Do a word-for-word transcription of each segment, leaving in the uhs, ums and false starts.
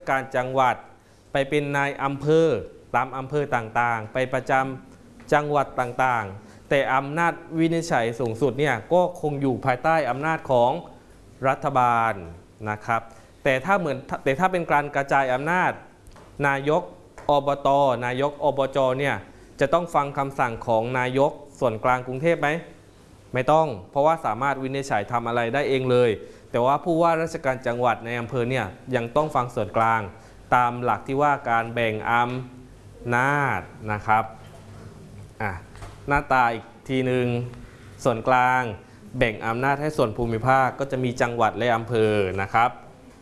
การจังหวัดไปเป็นนายอำเภอตามอำเภอต่างๆไปประจำจังหวัดต่างๆแต่อำนาจวินิจฉัยสูงสุดเนี่ยก็คงอยู่ภายใต้อำนาจของรัฐบาลนะครับแต่ถ้าเหมือนแต่ถ้าเป็นการกระจายอำนาจนายกอบต.นายกอบจ.เนี่ยจะต้องฟังคำสั่งของนายกส่วนกลางกรุงเทพไหมไม่ต้องเพราะว่าสามารถวินิจฉัยทำอะไรได้เองเลยแต่ว่าผู้ว่าราชการจังหวัดในอำเภอเนี่ยยังต้องฟังส่วนกลางตามหลักที่ว่าการแบ่งอำนาจนะครับอ่ะหน้าตาอีกทีหนึ่งส่วนกลางแบ่งอำนาจให้ส่วนภูมิภาคก็จะมีจังหวัดและอำเภอนะครับ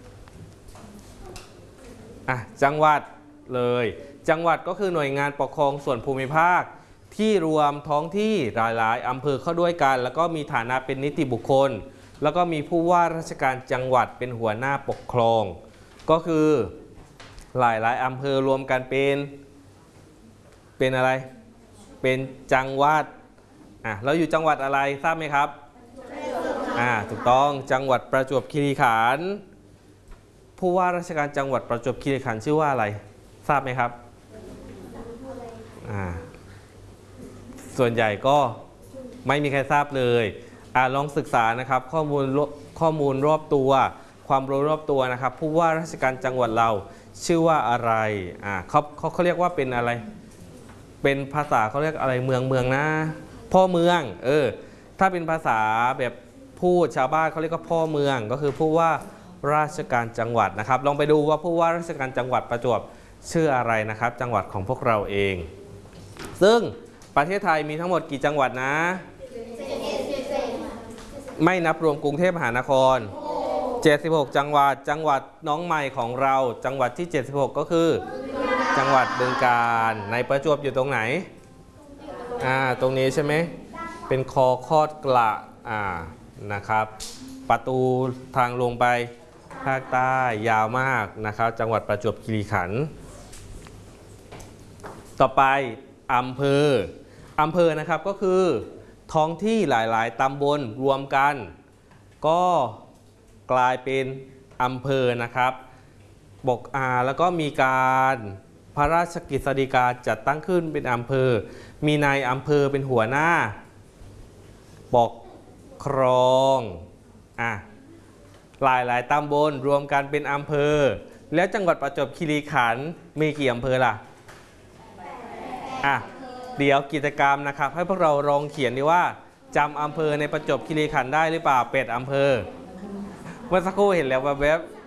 อ่ะจังหวัดเลยจังหวัดก็คือหน่วยงานปกครองส่วนภูมิภาคที่รวมท้องที่หลายๆอำเภอเข้าด้วยกันแล้วก็มีฐานะเป็นนิติบุคคลแล้วก็มีผู้ว่าราชการจังหวัดเป็นหัวหน้าปกครองก็คือหลายๆอำเภอรวมกันเป็นเป็นอะไรเป็นจังหวัดอ่ะเราอยู่จังหวัดอะไรทราบไหมครับอ่าถูกต้องจังหวัดประจวบคีรีขันธ์ผู้ว่าราชการจังหวัดประจวบคีรีขันธ์ชื่อว่าอะไรทราบไหมครับอ่าส่วนใหญ่ก็ไม่มีใครทราบเลยอ่าลองศึกษานะครับข้อมูลข้อมูลรอบตัวความรู้รอบตัวนะครับผู้ว่าราชการจังหวัดเราชื่อว่าอะไรอ่าเขาเขาเขาเรียกว่าเป็นอะไรเป็นภาษาเขาเรียกอะไรเมืองเมืองนะพ่อเมืองเออถ้าเป็นภาษาแบบพูดชาวบ้านเขาเรียกว่าพ่อเมืองก็คือผู้ว่าราชการจังหวัดนะครับลองไปดูว่าผู้ว่าราชการจังหวัดประจวบชื่ออะไรนะครับจังหวัดของพวกเราเองซึ่งประเทศไทยมีทั้งหมดกี่จังหวัดนะไม่นับรวมกรุงเทพมหานครเจ็ดสิบหกจังหวัดจังหวัดน้องใหม่ของเราจังหวัดที่เจ็ดสิบหกก็คือจังหวัดบึงกาฬในประจวบอยู่ตรงไหนอ่าตรงนี้ใช่ไหมเป็นคอคอดกระอ่านะครับประตูทางลงไปภาคใต้ยาวมากนะครับจังหวัดประจวบคีรีขันธ์ต่อไปอำเภออำเภอนะครับก็คือท้องที่หลายๆตำบลรวมกันก็กลายเป็นอำเภอนะครับบกอาแล้วก็มีการพระราชกฤษฎีกาจัดตั้งขึ้นเป็นอำเภอมีนายอำเภอเป็นหัวหน้าปกครองอ่ะหลายหลายตำบลรวมกันเป็นอำเภอแล้วจังหวัดประจวบคีรีขันธ์มีกี่อำเภอล่ะอ่ะเดี๋ยวกิจกรรมนะครับให้พวกเราลองเขียนดีว่าจำอำเภอในประจวบคีรีขันธ์ได้หรือเปล่าเป็ดอำเภอเมื่อสักครู่เห็นแล้วแบบ